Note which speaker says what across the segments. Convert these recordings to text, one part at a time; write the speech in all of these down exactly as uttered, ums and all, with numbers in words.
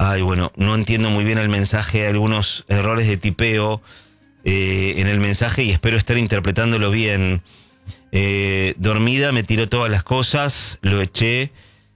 Speaker 1: Ay, bueno, no entiendo muy bien el mensaje, hay algunos errores de tipeo eh, en el mensaje y espero estar interpretándolo bien. Eh, dormida, me tiró todas las cosas, lo eché,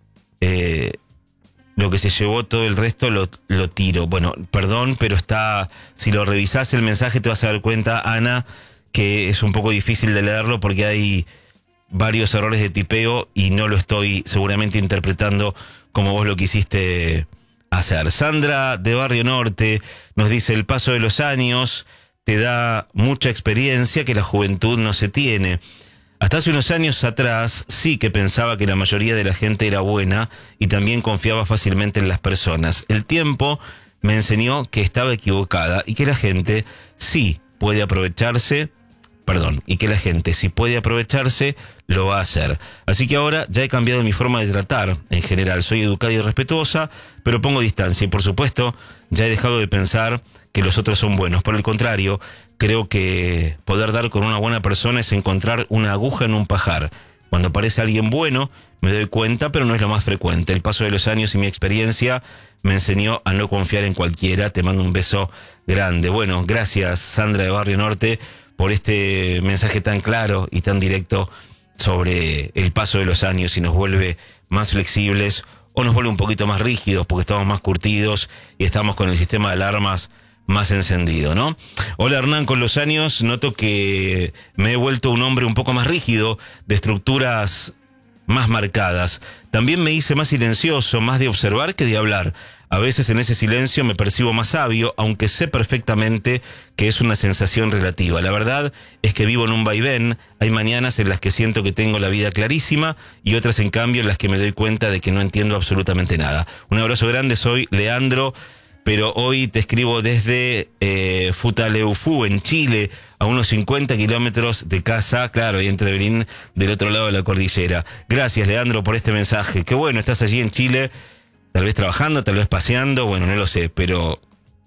Speaker 1: eh, lo que se llevó todo el resto lo, lo tiro. Bueno, perdón, pero está, si lo revisás el mensaje te vas a dar cuenta, Ana, que es un poco difícil de leerlo porque hay varios errores de tipeo y no lo estoy seguramente interpretando como vos lo quisiste hacer. Sandra de Barrio Norte nos dice: el paso de los años te da mucha experiencia que la juventud no se tiene. Hasta hace unos años atrás sí que pensaba que la mayoría de la gente era buena y también confiaba fácilmente en las personas. El tiempo me enseñó que estaba equivocada y que la gente sí puede aprovecharse Perdón, y que la gente, si puede aprovecharse, lo va a hacer. Así que ahora ya he cambiado mi forma de tratar. En general, soy educada y respetuosa, pero pongo distancia. Y por supuesto, ya he dejado de pensar que los otros son buenos. Por el contrario, creo que poder dar con una buena persona es encontrar una aguja en un pajar. Cuando aparece alguien bueno, me doy cuenta, pero no es lo más frecuente. El paso de los años y mi experiencia me enseñó a no confiar en cualquiera. Te mando un beso grande. Bueno, gracias, Sandra de Barrio Norte, por este mensaje tan claro y tan directo sobre el paso de los años, si nos vuelve más flexibles o nos vuelve un poquito más rígidos porque estamos más curtidos y estamos con el sistema de alarmas más encendido, ¿no? Hola, Hernán, con los años noto que me he vuelto un hombre un poco más rígido, de estructuras más marcadas. También me hice más silencioso, más de observar que de hablar. A veces en ese silencio me percibo más sabio, aunque sé perfectamente que es una sensación relativa. La verdad es que vivo en un vaivén. Hay mañanas en las que siento que tengo la vida clarísima y otras, en cambio, en las que me doy cuenta de que no entiendo absolutamente nada. Un abrazo grande, soy Leandro, pero hoy te escribo desde eh, Futaleufú, en Chile, a unos cincuenta kilómetros de casa, claro, y en Trevelín, del otro lado de la cordillera. Gracias, Leandro, por este mensaje. Qué bueno, estás allí en Chile. Tal vez trabajando, tal vez paseando, bueno, no lo sé, pero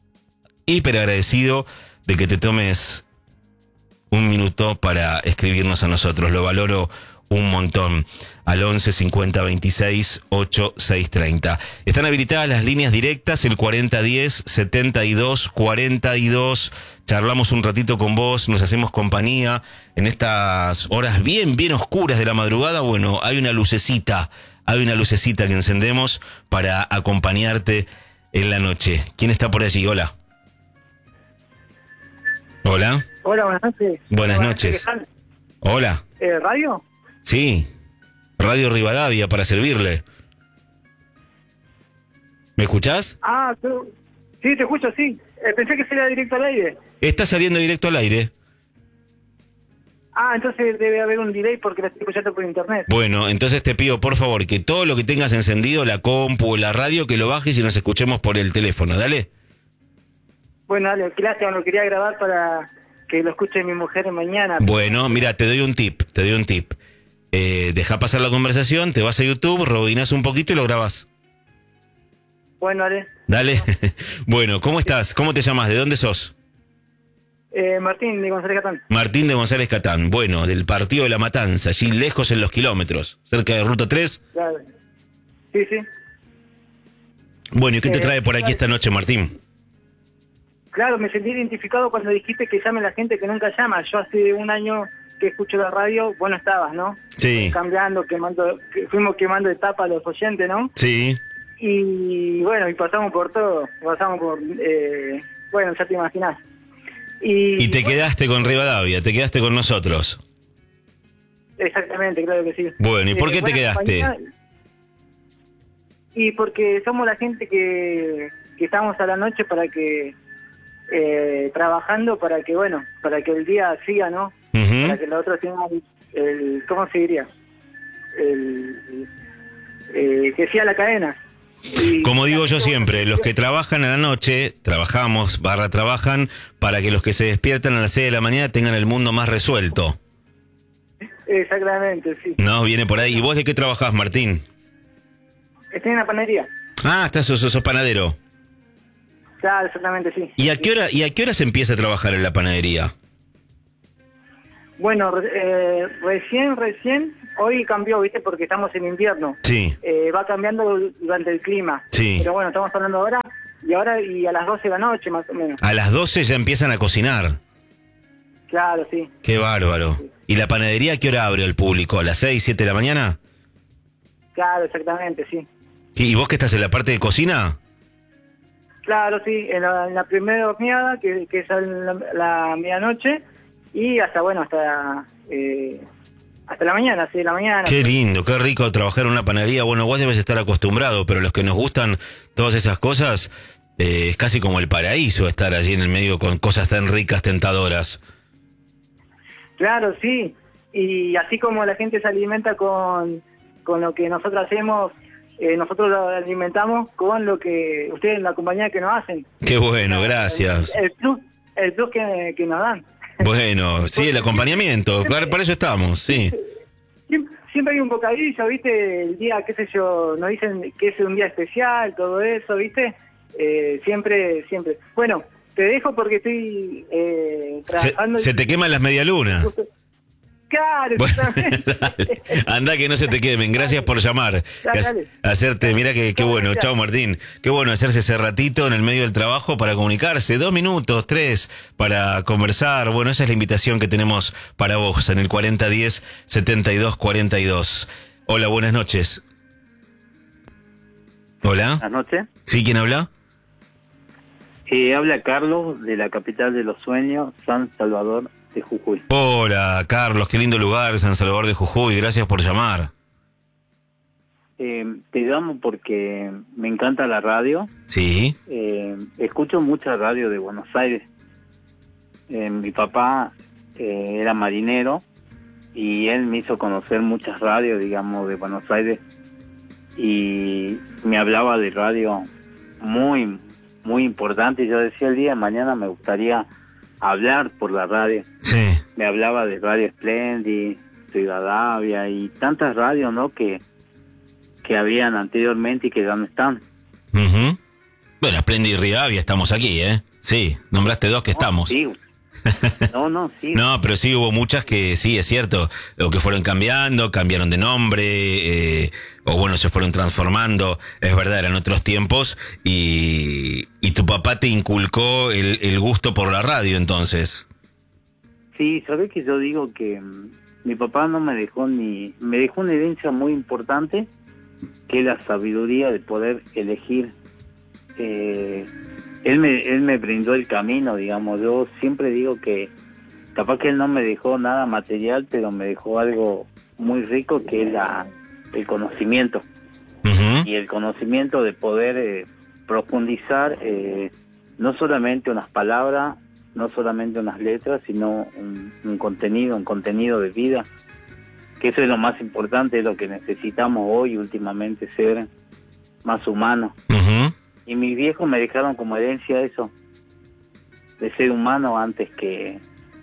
Speaker 1: hiper agradecido de que te tomes un minuto para escribirnos a nosotros. Lo valoro un montón. Al once cincuenta veintiséis ochenta y seis treinta. Están habilitadas las líneas directas, el cuarenta diez setenta y dos cuarenta y dos. Charlamos un ratito con vos, nos hacemos compañía en estas horas bien, bien oscuras de la madrugada. Bueno, hay una lucecita. Hay una lucecita que encendemos para acompañarte en la noche. ¿Quién está por allí? Hola. Hola.
Speaker 2: Hola, buenas noches.
Speaker 1: Buenas noches. Hola.
Speaker 2: ¿Eh, ¿Radio?
Speaker 1: Sí. Radio Rivadavia, para servirle. ¿Me escuchás?
Speaker 2: Ah, tú... sí, te escucho, sí. Eh, pensé que sería directo al aire.
Speaker 1: Está saliendo directo al aire.
Speaker 2: Ah, entonces debe haber un delay porque la estoy escuchando por internet.
Speaker 1: Bueno, entonces te pido por favor que todo lo que tengas encendido, la compu o la radio, que lo bajes y nos escuchemos por el teléfono, dale.
Speaker 2: Bueno, dale, gracias, lo quería grabar para que lo escuche mi mujer mañana.
Speaker 1: Bueno, mira, te doy un tip, te doy un tip. Eh, deja pasar la conversación, te vas a YouTube, rebobinas un poquito y lo grabás.
Speaker 2: Bueno, dale.
Speaker 1: Dale. Bueno, ¿cómo estás? ¿Cómo te llamas? ¿De dónde sos?
Speaker 2: Eh, Martín de González Catán.
Speaker 1: Martín de González Catán. Bueno, del partido de La Matanza, allí lejos en los kilómetros, cerca de Ruta tres.
Speaker 2: Claro. Sí, sí.
Speaker 1: Bueno, ¿y qué te
Speaker 2: Eh,
Speaker 1: trae por aquí
Speaker 2: claro.
Speaker 1: esta noche, Martín?
Speaker 2: Claro, me sentí identificado cuando dijiste que llame la gente que nunca llama. Yo hace un año que escucho la radio, vos no estabas, ¿no?
Speaker 1: Sí.
Speaker 2: Cambiando, quemando, que fuimos quemando etapas a los oyentes, ¿no?
Speaker 1: Sí.
Speaker 2: Y bueno, y pasamos por todo, pasamos por, eh, bueno, ya te imaginás. Y,
Speaker 1: Y te
Speaker 2: bueno,
Speaker 1: quedaste con Rivadavia, te quedaste con nosotros.
Speaker 2: exactamente, claro que sí.
Speaker 1: Bueno, ¿y por
Speaker 2: Eh,
Speaker 1: qué te
Speaker 2: buena
Speaker 1: quedaste?
Speaker 2: compañía. Y porque somos la gente que, que estamos a la noche para que, eh, trabajando para que, bueno, para que el día siga, ¿no?
Speaker 1: Ujú.
Speaker 2: Para que la otra tenga el, ¿cómo se diría? El, eh, que siga la cadena. Y,
Speaker 1: Como digo yo siempre, los que trabajan a la noche, trabajamos, barra trabajan, para que los que se despiertan a las seis de la mañana tengan el mundo más resuelto.
Speaker 2: Exactamente, sí.
Speaker 1: No, viene por ahí. ¿Y vos de qué trabajás, Martín?
Speaker 2: Estoy en la panadería.
Speaker 1: Ah, estás, sos, sos panadero.
Speaker 2: Claro, exactamente, sí.
Speaker 1: ¿Y a qué hora, y a qué hora se empieza a trabajar en la panadería?
Speaker 2: Bueno, eh, recién, recién, hoy cambió, ¿viste? Porque estamos en invierno.
Speaker 1: Sí.
Speaker 2: Eh, va cambiando durante el clima.
Speaker 1: Sí.
Speaker 2: Pero bueno, estamos hablando ahora. y ahora y a las doce de la noche más o menos.
Speaker 1: A las doce ya empiezan a cocinar.
Speaker 2: Claro, sí.
Speaker 1: Qué bárbaro.
Speaker 2: Sí.
Speaker 1: ¿Y la panadería a qué hora abre al público? ¿A las seis, siete de la mañana?
Speaker 2: Claro, exactamente, sí.
Speaker 1: ¿Y vos que estás en la parte de cocina?
Speaker 2: Claro, sí, en la, en la primera horneada, que, que es a la, la medianoche, y hasta, bueno, hasta eh, hasta la mañana, sí, de la mañana.
Speaker 1: Qué lindo, qué rico trabajar en una panadería. Bueno, vos debes estar acostumbrado, pero los que nos gustan todas esas cosas, eh, es casi como el paraíso estar allí en el medio con cosas tan ricas, tentadoras.
Speaker 2: Claro, sí, y así como la gente se alimenta con, con lo que nosotros hacemos, eh, nosotros lo alimentamos con lo que ustedes en la compañía que nos hacen.
Speaker 1: Qué bueno, gracias.
Speaker 2: El, el plus, el plus que, que nos dan.
Speaker 1: Bueno, sí, el acompañamiento, para, para eso estamos, sí.
Speaker 2: Siempre, siempre hay un bocadillo, ¿viste? El día, qué sé yo, nos dicen que es un día especial, todo eso, ¿viste? Eh, siempre, siempre. Bueno, te dejo porque estoy eh, trabajando.
Speaker 1: Se, se te queman las medialunas.
Speaker 2: Claro,
Speaker 1: bueno, anda que no se te quemen. Gracias por llamar.
Speaker 2: Dale, dale.
Speaker 1: Hacerte, mira que qué bueno. Chao, Martín. Qué bueno hacerse ese ratito en el medio del trabajo para comunicarse. Dos minutos, tres, para conversar. Bueno, esa es la invitación que tenemos para vos en el cuarenta diez setenta y dos cuarenta y dos. Hola, buenas noches. Hola.
Speaker 3: Buenas noches.
Speaker 1: ¿Sí? ¿Quién habla?
Speaker 3: Eh, habla Carlos, de la capital de los sueños, San Salvador de Jujuy.
Speaker 1: Hola, Carlos, qué lindo lugar, San Salvador de Jujuy, gracias por llamar.
Speaker 3: Eh, te llamo porque me encanta la radio.
Speaker 1: Sí.
Speaker 3: Eh, escucho mucha radio de Buenos Aires. Eh, mi papá eh, era marinero y él me hizo conocer muchas radios, digamos, de Buenos Aires. Y me hablaba de radio muy, muy importante. Y yo decía, el día de mañana me gustaría hablar por la radio.
Speaker 1: Sí.
Speaker 3: Me hablaba de Radio Splendid, Rivadavia y tantas radios, ¿no? Que, que habían anteriormente y que ya no están.
Speaker 1: Uh-huh. Bueno, Splendid y Rivadavia estamos aquí, ¿eh? Sí, nombraste dos que
Speaker 3: No,
Speaker 1: estamos.
Speaker 3: Sí. No, no, sí.
Speaker 1: No, pero sí hubo muchas que sí, es cierto, o que fueron cambiando, cambiaron de nombre, eh, o bueno, se fueron transformando, es verdad, eran otros tiempos, y, y tu papá te inculcó el, el gusto por la radio entonces.
Speaker 3: Sí, sabés que yo digo que mm, mi papá no me dejó ni... Me dejó una herencia muy importante, que es la sabiduría de poder elegir. Eh, él me él me brindó el camino, digamos. Yo siempre digo que capaz que él no me dejó nada material, pero me dejó algo muy rico, que es la el conocimiento.
Speaker 1: Uh-huh.
Speaker 3: Y el conocimiento de poder eh, profundizar eh, no solamente unas palabras, no solamente unas letras, sino un, un contenido, un contenido de vida, que eso es lo más importante, es lo que necesitamos hoy últimamente, ser más humanos.
Speaker 1: Uh-huh.
Speaker 3: Y mis viejos me dejaron como herencia eso, de ser humano antes que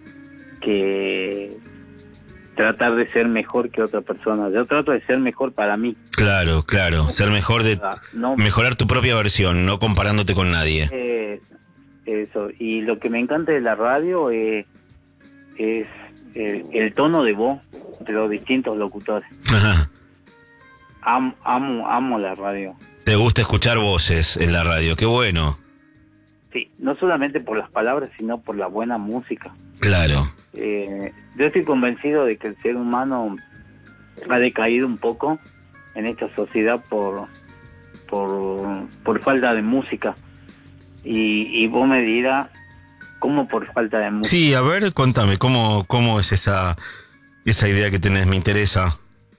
Speaker 3: que tratar de ser mejor que otra persona. Yo trato de ser mejor para mí.
Speaker 1: Claro, claro, ser mejor, de
Speaker 3: No,
Speaker 1: mejorar tu propia versión, no comparándote con nadie.
Speaker 3: Eh, eso, y lo que me encanta de la radio eh, es el, el tono de voz de los distintos locutores.
Speaker 1: Ajá.
Speaker 3: Am, amo, amo la radio.
Speaker 1: Te gusta escuchar voces en la radio, qué bueno.
Speaker 3: Sí, no solamente por las palabras, sino por la buena música.
Speaker 1: Claro.
Speaker 3: Eh, yo estoy convencido de que el ser humano ha decaído un poco en esta sociedad por por, por falta de música. Y, y vos me dirás, ¿cómo por falta de música?
Speaker 1: Sí, a ver, contame, ¿cómo, cómo es esa, esa idea que tenés? Me interesa.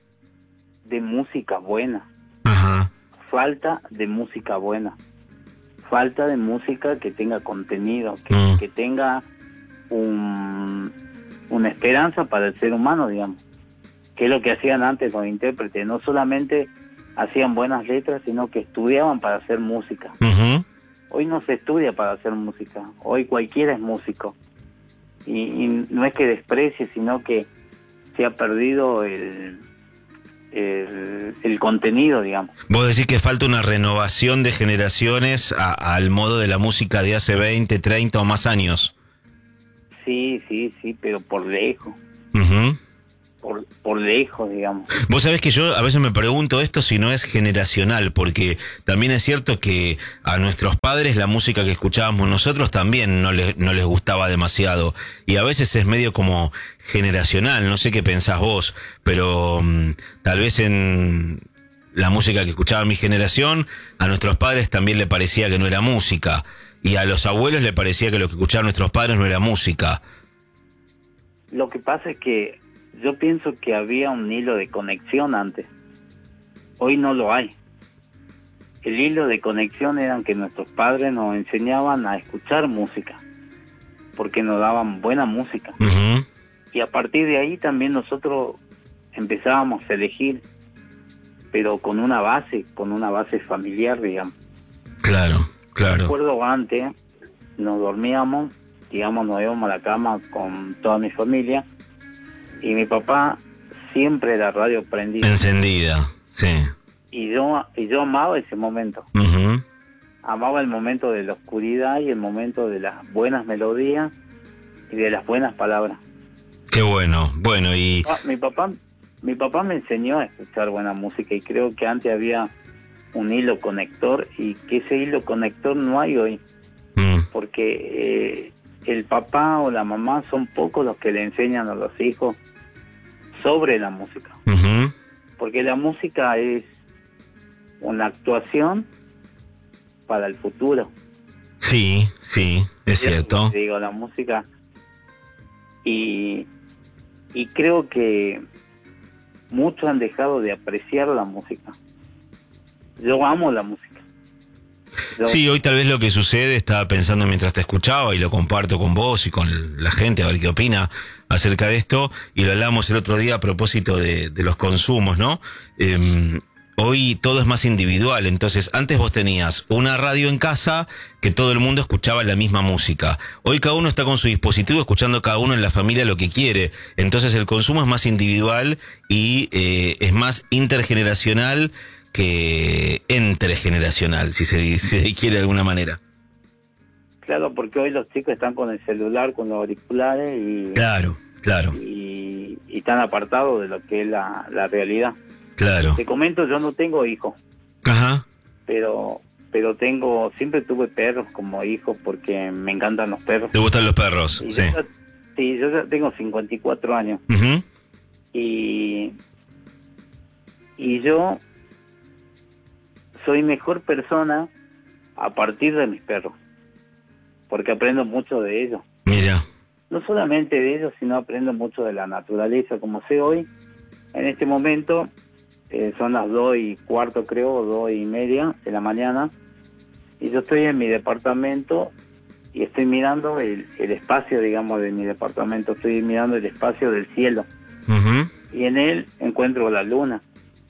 Speaker 3: De música buena.
Speaker 1: Ajá.
Speaker 3: Falta de música buena. Falta de música que tenga contenido, que,
Speaker 1: Mm.
Speaker 3: que tenga un, una esperanza para el ser humano, digamos. Que es lo que hacían antes los intérpretes. No solamente hacían buenas letras, sino que estudiaban para hacer música.
Speaker 1: Uh-huh.
Speaker 3: Hoy no se estudia para hacer música. Hoy cualquiera es músico. Y, y no es que desprecie, sino que se ha perdido el, el, el contenido, digamos.
Speaker 1: Vos decís que falta una renovación de generaciones a- al modo de la música de hace veinte, treinta o más años.
Speaker 3: Sí, sí, sí, pero por lejos.
Speaker 1: Uh-huh.
Speaker 3: por, por lejos, digamos.
Speaker 1: Vos sabés que yo a veces me pregunto esto si no es generacional, porque también es cierto que a nuestros padres la música que escuchábamos nosotros también no les, no les gustaba demasiado, y a veces es medio como generacional, no sé qué pensás vos, pero um, tal vez en la música que escuchaba mi generación, a nuestros padres también le parecía que no era música, y a los abuelos le parecía que lo que escuchaban nuestros padres no era música.
Speaker 3: Lo que pasa es que yo pienso que había un hilo de conexión antes. Hoy no lo hay. El hilo de conexión era que nuestros padres nos enseñaban a escuchar música, porque nos daban buena música.
Speaker 1: Uh-huh.
Speaker 3: Y a partir de ahí también nosotros empezábamos a elegir, pero con una base, con una base familiar, digamos.
Speaker 1: Claro, claro.
Speaker 3: Recuerdo antes, nos dormíamos, digamos, nos íbamos a la cama con toda mi familia, y mi papá siempre la radio prendida.
Speaker 1: Encendida, sí.
Speaker 3: Y yo, y yo amaba ese momento.
Speaker 1: Uh-huh.
Speaker 3: Amaba el momento de la oscuridad y el momento de las buenas melodías y de las buenas palabras.
Speaker 1: Qué bueno, bueno, y...
Speaker 3: Ah, mi papá, mi papá me enseñó a escuchar buena música, y creo que antes había un hilo conector, y que ese hilo conector no hay hoy.
Speaker 1: Mm.
Speaker 3: Porque eh, el papá o la mamá son pocos los que le enseñan a los hijos sobre la música.
Speaker 1: Uh-huh.
Speaker 3: Porque la música es una actuación para el futuro.
Speaker 1: Sí, sí, es cierto.
Speaker 3: Digo, la música. Y, y creo que muchos han dejado de apreciar la música. Yo amo la música. Yo,
Speaker 1: Sí, hoy tal vez lo que sucede, estaba pensando mientras te escuchaba y lo comparto con vos y con la gente a ver qué opina acerca de esto, y lo hablamos el otro día a propósito de, de los consumos, ¿no? Eh, hoy todo es más individual, entonces antes vos tenías una radio en casa que todo el mundo escuchaba la misma música. Hoy cada uno está con su dispositivo escuchando cada uno en la familia lo que quiere, entonces el consumo es más individual y eh, es más intergeneracional que intergeneracional, si se, si se quiere de alguna manera.
Speaker 3: Claro, porque hoy los chicos están con el celular, con los auriculares y,
Speaker 1: Claro, claro,
Speaker 3: y, y están apartados de lo que es la, la realidad.
Speaker 1: claro.
Speaker 3: Te comento, yo no tengo hijos,
Speaker 1: Ajá.
Speaker 3: pero pero tengo, siempre tuve perros como hijos porque me encantan los perros.
Speaker 1: ¿Te gustan los perros?
Speaker 3: Y
Speaker 1: Sí.
Speaker 3: yo, ya- sí, yo ya tengo cincuenta y cuatro años
Speaker 1: Ujú.
Speaker 3: y, y yo soy mejor persona a partir de mis perros, porque aprendo mucho de ellos.
Speaker 1: Mira.
Speaker 3: No solamente de ellos, sino aprendo mucho de la naturaleza, como sé hoy. En este momento eh, son las dos y cuarto, creo, o dos y media de la mañana, y yo estoy en mi departamento y estoy mirando el, el espacio, digamos, de mi departamento. Estoy mirando el espacio del cielo,
Speaker 1: Ujú.
Speaker 3: y en él encuentro la luna.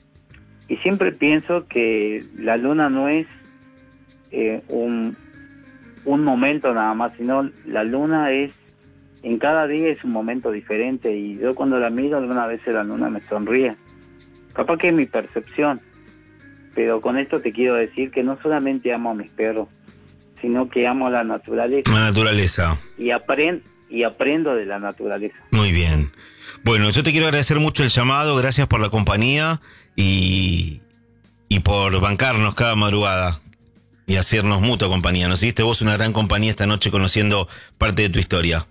Speaker 3: Y siempre pienso que la luna no es eh, un, un momento nada más, sino la luna es, en cada día es un momento diferente, y yo cuando la miro algunas veces la luna me sonríe. Capaz que es mi percepción, pero con esto te quiero decir que no solamente amo a mis perros, sino que amo la naturaleza
Speaker 1: La naturaleza.
Speaker 3: y, aprend, y aprendo de la naturaleza.
Speaker 1: Muy bien. Bueno, yo te quiero agradecer mucho el llamado, gracias por la compañía y, y por bancarnos cada madrugada y hacernos mutua compañía. Nos hiciste vos una gran compañía esta noche conociendo parte de tu historia.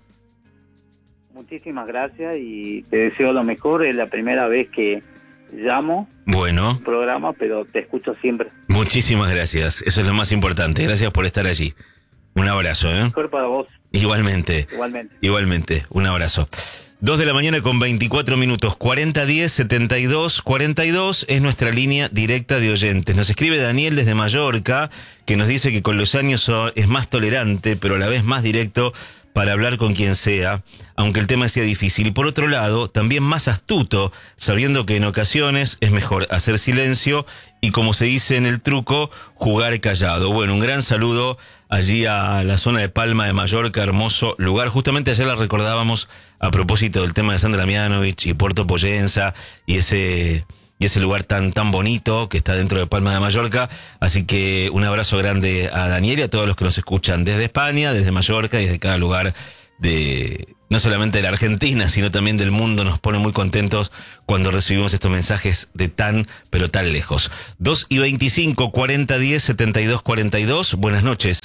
Speaker 3: Muchísimas gracias y te deseo lo mejor. Es la primera vez que llamo
Speaker 1: Bueno,
Speaker 3: al programa, pero te escucho siempre.
Speaker 1: muchísimas gracias. Eso es lo más importante. Gracias por estar allí. Un abrazo, ¿eh?
Speaker 3: Mejor para vos,
Speaker 1: Igualmente.
Speaker 3: igualmente.
Speaker 1: Igualmente, un abrazo. Dos de la mañana con veinticuatro minutos, cuarenta diez setenta y dos cuarenta y dos es nuestra línea directa de oyentes. Nos escribe Daniel desde Mallorca, que nos dice que con los años oh, es más tolerante, pero a la vez más directo para hablar con quien sea, aunque el tema sea difícil. Y por otro lado, también más astuto, sabiendo que en ocasiones es mejor hacer silencio y, como se dice en el truco, jugar callado. Bueno, un gran saludo allí a la zona de Palma de Mallorca, hermoso lugar. Justamente ayer la recordábamos a propósito del tema de Sandra Mianovich y Puerto Poyenza y ese... y ese lugar tan tan bonito que está dentro de Palma de Mallorca. Así que un abrazo grande a Daniel y a todos los que nos escuchan desde España, desde Mallorca y desde cada lugar de, no solamente de la Argentina, sino también del mundo. Nos pone muy contentos cuando recibimos estos mensajes de tan, pero tan lejos. dos y veinticinco, cuarenta diez, setenta y dos cuarenta y dos. Buenas noches.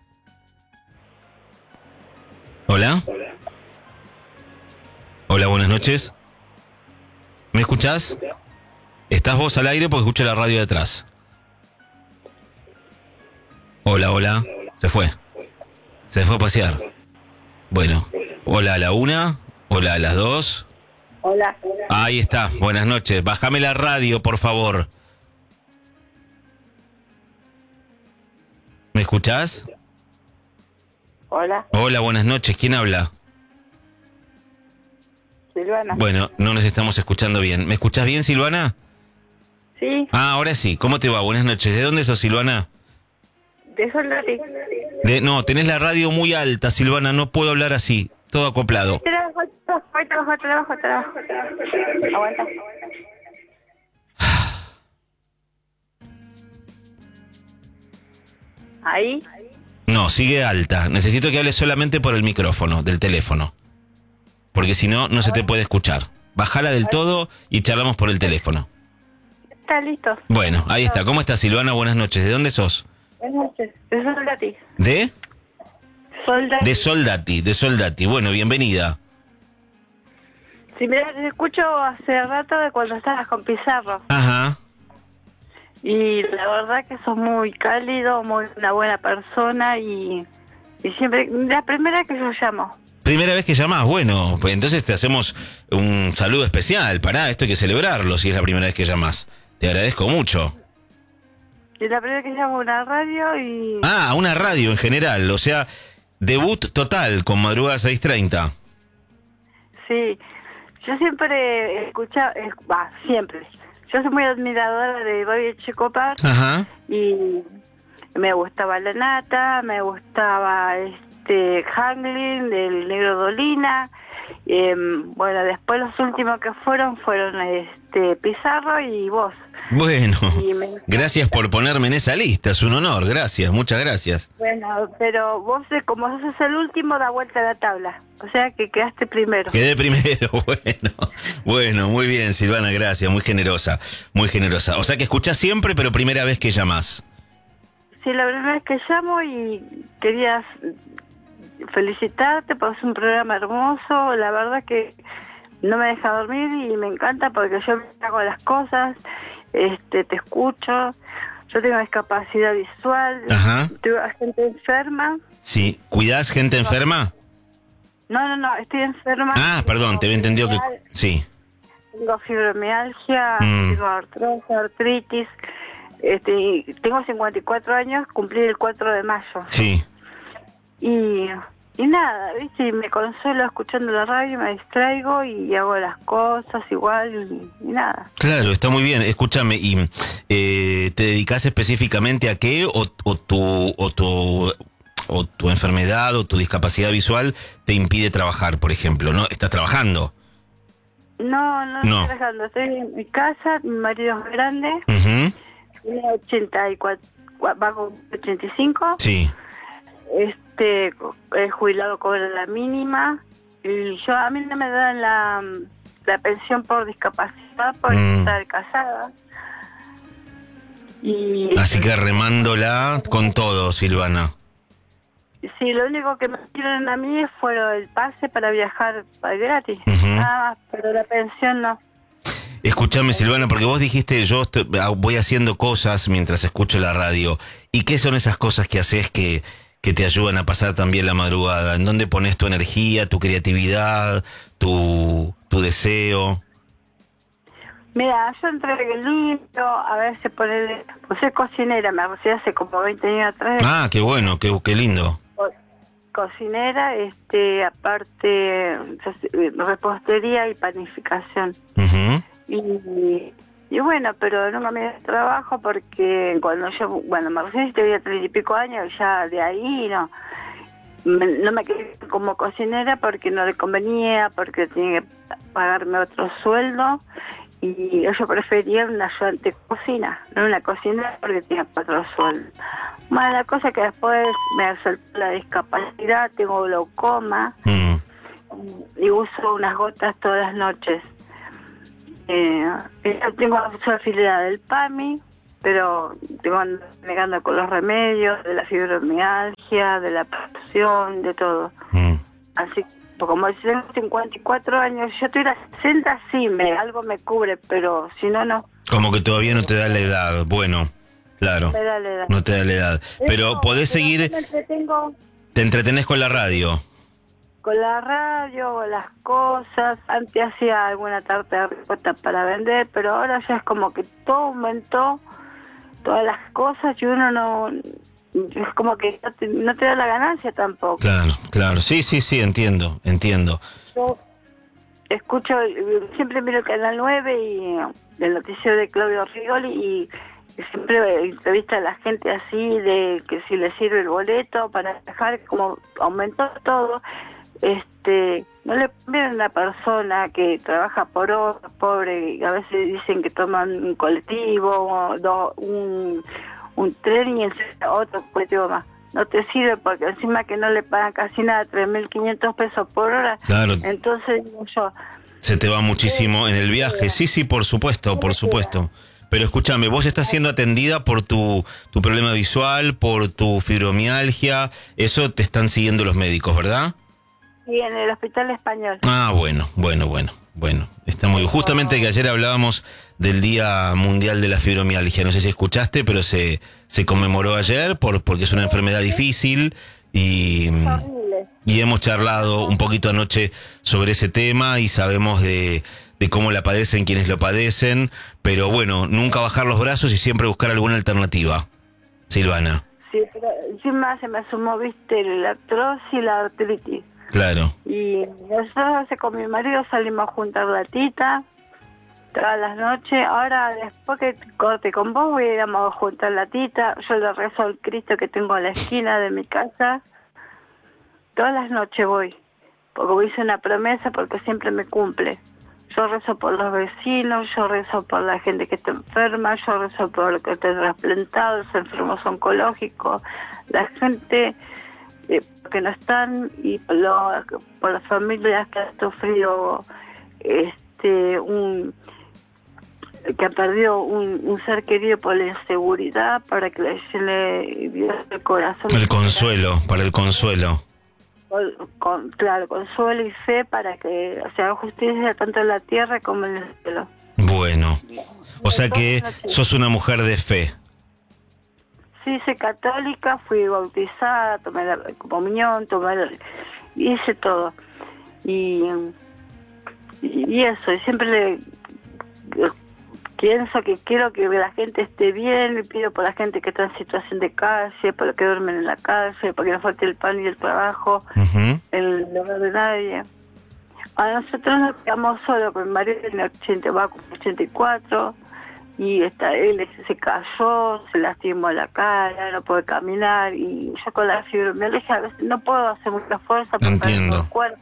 Speaker 1: Hola. Hola, buenas noches. ¿Me escuchás? ¿Estás vos al aire? Porque escucho la radio de atrás. Hola, hola. Se fue. Se fue a pasear. Bueno. Hola a la una. Hola a las dos.
Speaker 4: Hola.
Speaker 1: Ahí está. Buenas noches. Bájame la radio, por favor. ¿Me escuchás?
Speaker 4: Hola.
Speaker 1: Hola, buenas noches. ¿Quién habla?
Speaker 4: Silvana.
Speaker 1: Bueno, no nos estamos escuchando bien. ¿Me escuchás bien, Silvana?
Speaker 4: Sí.
Speaker 1: Ah, ahora sí. ¿Cómo te va? Buenas noches. ¿De dónde sos, Silvana?
Speaker 4: De Soldati.
Speaker 1: De, no, tenés la radio muy alta, Silvana. No puedo hablar así. Todo acoplado.
Speaker 4: Trabajo, trabajo, trabajo, trabajo. Aguanta. Ahí.
Speaker 1: No, sigue alta. Necesito que hables solamente por el micrófono del teléfono. Porque si no, no se te puede escuchar. Bájala del todo y charlamos por el teléfono.
Speaker 4: Está listo.
Speaker 1: Bueno, ahí está. ¿Cómo estás, Silvana? Buenas noches. ¿De dónde sos?
Speaker 4: Buenas noches. De Soldati.
Speaker 1: ¿De?
Speaker 4: Soldati.
Speaker 1: De Soldati, de Soldati. Bueno, bienvenida.
Speaker 4: Sí, mira, te escucho hace rato de cuando estabas con Pizarro.
Speaker 1: Ajá.
Speaker 4: Y la verdad que sos muy cálido, muy una buena persona y, y siempre, la primera que yo llamo.
Speaker 1: Primera vez que llamás. Bueno, pues entonces te hacemos un saludo especial. Pará, esto hay que celebrarlo si es la primera vez que llamás. Te agradezco mucho.
Speaker 4: Y la primera que llamo a una radio y...
Speaker 1: Ah, una radio en general. O sea, debut total con Madrugada seis treinta.
Speaker 4: Sí, yo siempre escuchaba, va, siempre. Yo soy muy admiradora de Bobby Echecopar.
Speaker 1: Ajá.
Speaker 4: Y me gustaba La Nata, me gustaba este Hanglin, el Negro Dolina. Eh, bueno, después los últimos que fueron fueron este Pizarro y vos.
Speaker 1: Bueno,
Speaker 4: Y me-
Speaker 1: gracias por ponerme en esa lista. Es un honor. Gracias, muchas gracias.
Speaker 4: Bueno, pero vos, eh, como sos el último, da vuelta a la tabla. O sea que quedaste primero.
Speaker 1: Quedé primero. Bueno, bueno, muy bien, Silvana, gracias. Muy generosa, muy generosa. O sea que escuchás siempre, pero primera vez que llamás.
Speaker 4: Sí, la primera vez que llamo y querías felicitarte por hacer un programa hermoso. La verdad que no me deja dormir y me encanta porque yo hago las cosas, este, te escucho. Yo tengo discapacidad visual,
Speaker 1: Ajá.
Speaker 4: tengo a gente enferma.
Speaker 1: Sí. ¿Cuidás gente enferma?
Speaker 4: No, no, no, estoy enferma.
Speaker 1: Ah, perdón, te había entendido que... Sí.
Speaker 4: Tengo fibromialgia,
Speaker 1: Mm.
Speaker 4: tengo artrosis, artritis. Este, tengo cincuenta y cuatro años, cumplí el cuatro de mayo.
Speaker 1: Sí.
Speaker 4: Y, y nada, ¿viste? Y me consuelo escuchando la radio, me distraigo y hago las cosas igual y, y nada.
Speaker 1: Claro, está muy bien. Escúchame, ¿y eh, te dedicás específicamente a qué? ¿O, o, tu, o, tu, ¿O tu enfermedad o tu discapacidad visual te impide trabajar, por ejemplo? ¿No? ¿Estás trabajando?
Speaker 4: No, no,
Speaker 1: No.
Speaker 4: estoy trabajando, estoy en mi casa, mi marido es grande,
Speaker 1: Ujú.
Speaker 4: tiene ochenta y cuatro, va con ochenta y cinco,
Speaker 1: Sí.
Speaker 4: este, es jubilado, cobra la mínima, y yo, a mí no me dan la, la pensión por discapacidad por
Speaker 1: Mm.
Speaker 4: estar casada. Y
Speaker 1: Así que remándola con todo, Silvana.
Speaker 4: sí, lo único que me dieron a mí fue el pase para viajar para gratis.
Speaker 1: Ujú.
Speaker 4: Nada más, pero la pensión no.
Speaker 1: Escúchame, Silvana, porque vos dijiste, yo estoy- voy haciendo cosas mientras escucho la radio. ¿Y qué son esas cosas que haces que, que te ayudan a pasar también la madrugada? ¿En dónde pones tu energía, tu creatividad, tu, tu deseo?
Speaker 4: Mira, yo entre que limpio, a veces poner, pues soy cocinera, me recibí hace como veinte años atrás.
Speaker 1: Ah, qué bueno, qué, qué lindo.
Speaker 4: Co- Cocinera, este, aparte repostería y panificación.
Speaker 1: Ujú.
Speaker 4: Y, y bueno, pero nunca me dio trabajo porque cuando yo, bueno, me recibí tenía treinta y pico años, ya de ahí no, me- no me quedé como cocinera porque no le convenía, porque tenía que pagarme otro sueldo. Y yo prefería una ayudante de cocina, no una cocinera porque tenía otro sueldo. Bueno, la cosa que después me asaltó la discapacidad, tengo glaucoma
Speaker 1: Mm.
Speaker 4: y uso unas gotas todas las noches. Eh, yo tengo su afiliada del PAMI, pero tengo negando con los remedios, de la fibromialgia, de la presión, de todo. Mm. Así que como yo tengo cincuenta y cuatro años, yo estoy a sesenta, sí, me, algo me cubre, pero si no, no.
Speaker 1: Como que todavía no te da la edad, bueno, claro,
Speaker 4: no, da la edad.
Speaker 1: no te da la edad. Pero eso, podés pero seguir, me entretengo, te entretenés con la radio.
Speaker 4: Con la radio, las cosas, antes hacía alguna tarta de ricota para vender, pero ahora ya es como que todo aumentó, todas las cosas, y uno no, es como que no te, no te da la ganancia tampoco.
Speaker 1: Claro, claro, sí, sí, sí, entiendo, entiendo.
Speaker 4: Yo escucho, siempre miro el Canal nueve y el noticiero de Claudio Rigoli, y siempre entrevista a la gente así, de que si le sirve el boleto para dejar, como aumentó todo. Este, no le ponen a una persona que trabaja por hora, pobre, a veces dicen que toman un colectivo, do, un, un tren y encima otro colectivo más. No te sirve porque encima que no le pagan casi nada, tres mil quinientos pesos por hora.
Speaker 1: Claro.
Speaker 4: Entonces digo yo,
Speaker 1: se te va muchísimo en el viaje. Sí, sí, por supuesto, por supuesto. Pero escúchame, vos estás siendo atendida por tu, tu problema visual, por tu fibromialgia, eso te están siguiendo los médicos, ¿verdad?
Speaker 4: Sí, en el Hospital Español.
Speaker 1: Ah, bueno, bueno, bueno, bueno. Está muy bien. Justamente que ayer hablábamos del Día Mundial de la Fibromialgia. No sé si escuchaste, pero se, se conmemoró ayer por, porque es una enfermedad difícil y, y hemos charlado un poquito anoche sobre ese tema y sabemos de, de cómo la padecen quienes lo padecen, pero bueno, nunca bajar los brazos y siempre buscar alguna alternativa. Silvana.
Speaker 4: Sí, pero encima se me sumó, viste, la artrosis y la artritis.
Speaker 1: Claro.
Speaker 4: Y nosotros con mi marido salimos a juntar latita todas las noches. Ahora, después que corte con vos, voy a ir a juntar latita. Yo le rezo al Cristo que tengo en la esquina de mi casa. Todas las noches voy, porque hice una promesa, porque siempre me cumple. Yo rezo por los vecinos, yo rezo por la gente que está enferma, yo rezo por los que están trasplantados, los enfermos oncológicos, la gente eh, que no están, y por, lo, por las familias que han sufrido este un que han perdido un, un ser querido por la inseguridad, para que le llene Dios el corazón.
Speaker 1: El consuelo, para el consuelo.
Speaker 4: Con, con, claro, consuelo y fe para que se haga justicia tanto en la tierra como en el cielo.
Speaker 1: Bueno, o sea que sos una mujer de fe.
Speaker 4: Sí, soy católica, fui bautizada, tomé la comunión, tomé la, hice todo. Y, y eso, y siempre le, pienso que quiero que la gente esté bien, le pido por la gente que está en situación de calle, por los que duermen en la calle, porque no falte el pan y el trabajo, uh-huh. el lugar de nadie. A nosotros nos quedamos solos, porque mi marido tiene ochenta, va con ochenta y cuatro, y está, él se cayó, se lastimó la cara, no puede caminar, y yo con la fibromialgia a veces no puedo hacer mucha fuerza porque
Speaker 1: Entiendo.
Speaker 4: el cuerpo.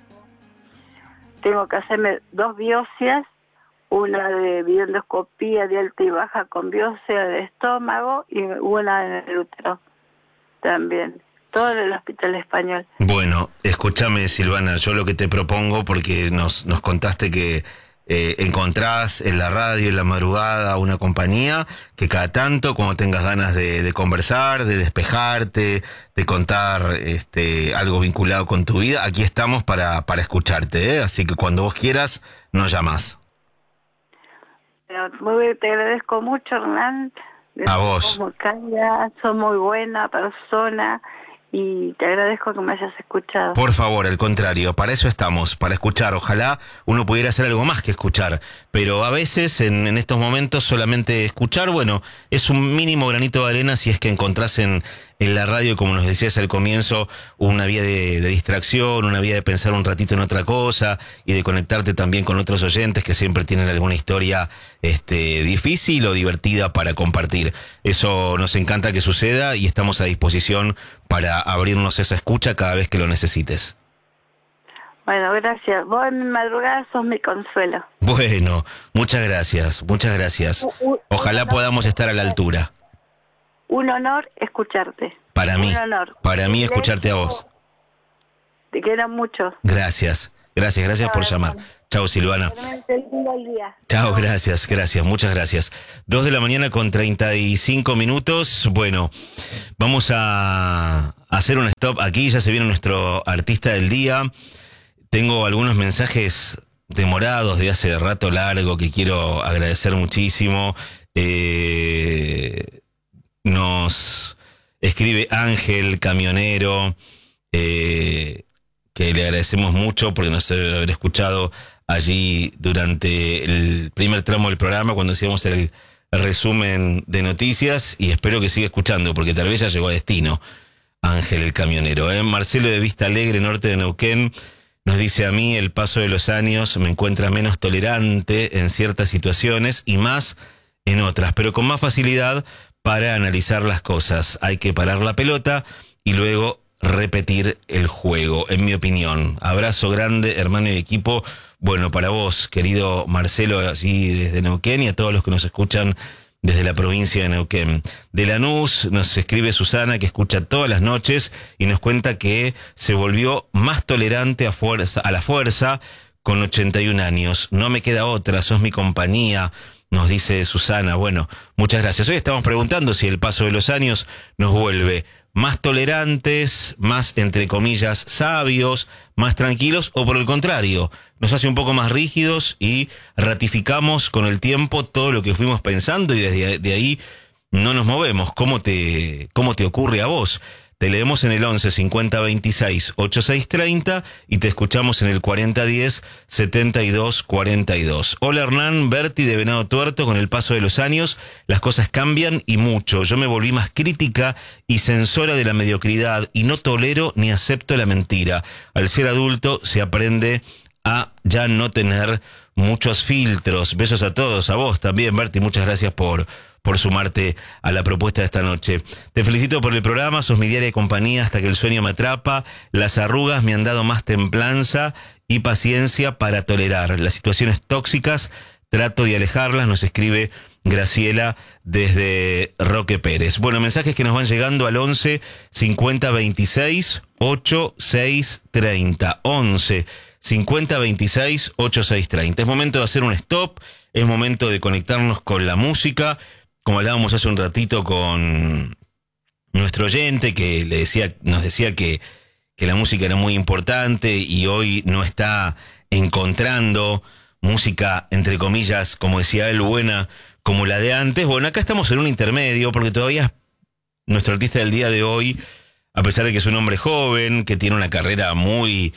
Speaker 4: Tengo que hacerme dos biopsias, una de bioendoscopía de alta y baja con biopsia de estómago y una en el útero también. Todo en el Hospital Español.
Speaker 1: Bueno, escúchame, Silvana, yo lo que te propongo, porque nos, nos contaste que eh, encontrás en la radio, en la madrugada, una compañía que cada tanto, cuando tengas ganas de, de conversar, de despejarte, de contar este, algo vinculado con tu vida, aquí estamos para, para escucharte, ¿eh? Así que cuando vos quieras, nos llamás.
Speaker 4: Te agradezco mucho, Hernán.
Speaker 1: A vos.
Speaker 4: Muy cálida, sos muy buena persona y te agradezco que me hayas escuchado.
Speaker 1: Por favor, al contrario, para eso estamos, para escuchar. Ojalá uno pudiera hacer algo más que escuchar, pero a veces en, en estos momentos solamente escuchar, bueno, es un mínimo granito de arena si es que encontrás en, en la radio, como nos decías al comienzo, una vía de, de distracción, una vía de pensar un ratito en otra cosa y de conectarte también con otros oyentes que siempre tienen alguna historia este, difícil o divertida para compartir. Eso nos encanta que suceda y estamos a disposición para abrirnos esa escucha cada vez que lo necesites.
Speaker 4: Bueno, gracias. Vos en mi madrugada sos mi consuelo.
Speaker 1: Bueno, muchas gracias, muchas gracias. Ojalá podamos estar a la altura.
Speaker 4: Un honor escucharte.
Speaker 1: Para mí,
Speaker 4: un honor.
Speaker 1: para mí escucharte a vos.
Speaker 4: Te quiero mucho.
Speaker 1: Gracias, Gracias, gracias por llamar. Chao, Silvana. Chao, gracias, gracias, muchas gracias. Dos de la mañana con treinta y cinco minutos. Bueno, vamos a hacer un stop aquí. Ya se viene nuestro artista del día. Tengo algunos mensajes demorados de hace rato largo que quiero agradecer muchísimo. Eh, nos escribe Ángel, camionero, eh, que le agradecemos mucho porque nos debe haber escuchado allí durante el primer tramo del programa cuando hacíamos el, el resumen de noticias, y espero que siga escuchando porque tal vez ya llegó a destino. Ángel, el camionero. ¿eh? Marcelo de Vista Alegre, norte de Neuquén, nos dice: a mí el paso de los años me encuentra menos tolerante en ciertas situaciones y más en otras, pero con más facilidad para analizar las cosas. Hay que parar la pelota y luego repetir el juego, en mi opinión. Abrazo grande, hermano y equipo. Bueno, para vos, querido Marcelo, allí desde Neuquén, y a todos los que nos escuchan desde la provincia de Neuquén. De Lanús nos escribe Susana, que escucha todas las noches y nos cuenta que se volvió más tolerante a, fuerza, a la fuerza con ochenta y un años. No me queda otra, sos mi compañía, nos dice Susana. Bueno, muchas gracias. Hoy estamos preguntando si el paso de los años nos vuelve más tolerantes, más, entre comillas, sabios, más tranquilos, o por el contrario, nos hace un poco más rígidos y ratificamos con el tiempo todo lo que fuimos pensando y desde de ahí no nos movemos. ¿Cómo te, cómo te ocurre a vos? Te leemos en el once cincuenta veintiséis ochenta y seis treinta y te escuchamos en el cuarenta diez setenta y dos cuarenta y dos. Hola Hernán, Berti de Venado Tuerto. Con el paso de los años las cosas cambian y mucho. Yo me volví más crítica y censora de la mediocridad y no tolero ni acepto la mentira. Al ser adulto se aprende a ya no tener muchos filtros. Besos a todos, a vos también, Berti. Muchas gracias por... por sumarte a la propuesta de esta noche. Te felicito por el programa, sos mi diaria compañía hasta que el sueño me atrapa. Las arrugas me han dado más templanza y paciencia para tolerar las situaciones tóxicas. Trato de alejarlas, nos escribe Graciela desde Roque Pérez. Bueno, mensajes que nos van llegando al once cincuenta veintiséis ochenta y seis treinta. once cincuenta veintiséis ochenta y seis treinta. Es momento de hacer un stop, es momento de conectarnos con la música. Como hablábamos hace un ratito con nuestro oyente que le decía, nos decía que, que la música era muy importante y hoy no está encontrando música, entre comillas, como decía él, buena como la de antes. Bueno, acá estamos en un intermedio porque todavía nuestro artista del día de hoy, a pesar de que es un hombre joven, que tiene una carrera muy...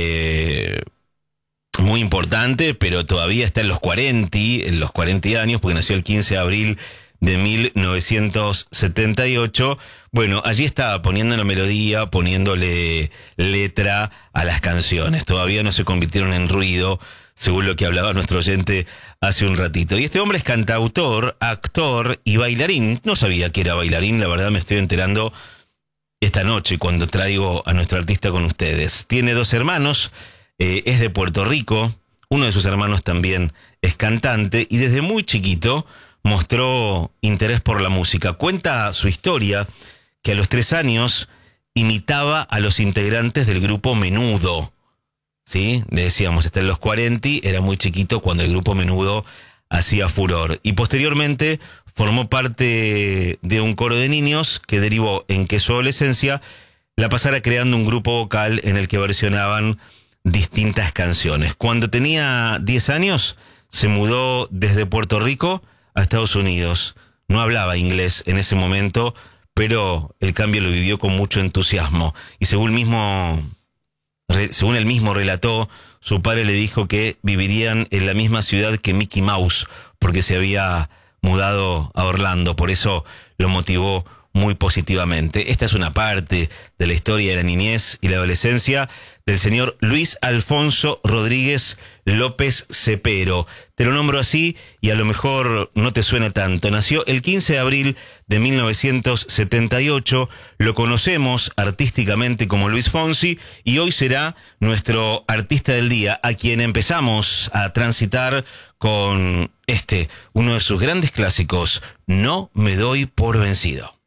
Speaker 1: Eh, muy importante, pero todavía está en los cuarenta, en los cuarenta años, porque nació el quince de abril de mil novecientos setenta y ocho. Bueno, allí está poniendo la melodía, poniéndole letra a las canciones. Todavía no se convirtieron en ruido, según lo que hablaba nuestro oyente hace un ratito. Y este hombre es cantautor, actor y bailarín. No sabía que era bailarín, la verdad me estoy enterando esta noche cuando traigo a nuestro artista con ustedes. Tiene dos hermanos. Eh, es de Puerto Rico, uno de sus hermanos también es cantante y desde muy chiquito mostró interés por la música. Cuenta su historia que a los tres años imitaba a los integrantes del grupo Menudo. ¿Sí? Le decíamos, está en los cuarenta, era muy chiquito cuando el grupo Menudo hacía furor. Y posteriormente formó parte de un coro de niños que derivó en que su adolescencia la pasara creando un grupo vocal en el que versionaban distintas canciones. Cuando tenía diez años, se mudó desde Puerto Rico a Estados Unidos. No hablaba inglés en ese momento, pero el cambio lo vivió con mucho entusiasmo. Y según, mismo, según él mismo relató, su padre le dijo que vivirían en la misma ciudad que Mickey Mouse, porque se había mudado a Orlando. Por eso lo motivó muy positivamente. Esta es una parte de la historia de la niñez y la adolescencia del señor Luis Alfonso Rodríguez López Cepero. Te lo nombro así y a lo mejor no te suena tanto. Nació el quince de abril de mil novecientos setenta y ocho. Lo conocemos artísticamente como Luis Fonsi y hoy será nuestro artista del día, a quien empezamos a transitar con este, uno de sus grandes clásicos, No me doy por vencido.